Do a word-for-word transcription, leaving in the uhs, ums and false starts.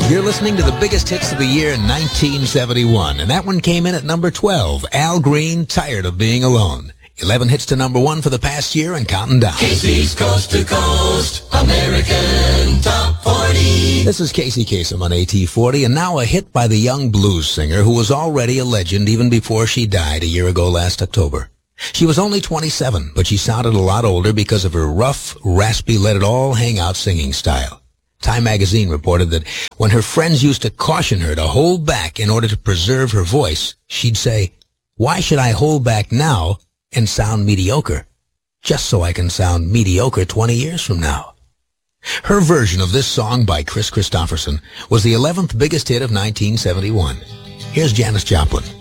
You're listening to the biggest hits of the year in nineteen seventy-one, and that one came in at number twelve. Al Green, Tired of Being Alone. eleven hits to number one for the past year and counting down. Casey's Coast to Coast American Top forty. This is Casey Kasem on A T forty, and now a hit by the young blues singer who was already a legend even before she died a year ago last October. She was only twenty-seven, but she sounded a lot older because of her rough, raspy, let-it-all-hang-out singing style. Time magazine reported that when her friends used to caution her to hold back in order to preserve her voice, she'd say, "Why should I hold back now and sound mediocre? Just so I can sound mediocre twenty years from now." Her version of this song by Chris Christopherson was the eleventh biggest hit of nineteen seventy-one. Here's Janis Joplin.